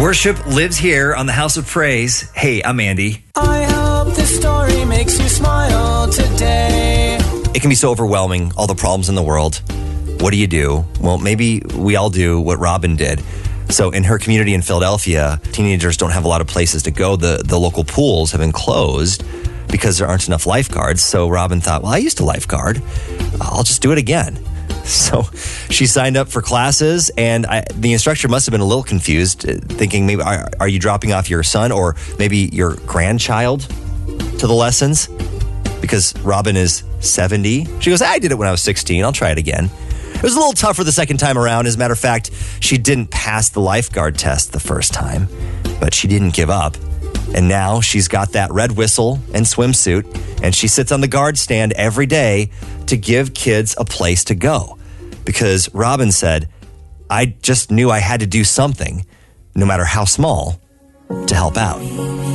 Worship lives here on the House of Praise. Hey, I'm Andy. I hope this story makes you smile today. It can be so overwhelming, all the problems in the world. What do you do? Well, maybe we all do what Robin did. So in her community in Philadelphia, teenagers don't have a lot of places to go. The local pools have been closed because there aren't enough lifeguards. So Robin thought, well, I used to lifeguard. I'll just do it again. So she signed up for classes, and the instructor must have been a little confused, thinking maybe, are you dropping off your son or maybe your grandchild to the lessons? Because Robin is 70. She goes, I did it when I was 16. I'll try it again. It was a little tougher the second time around. As a matter of fact, she didn't pass the lifeguard test the first time, but she didn't give up. And now she's got that red whistle and swimsuit, and she sits on the guard stand every day to give kids a place to go. Because Robin said, I just knew I had to do something, no matter how small, to help out.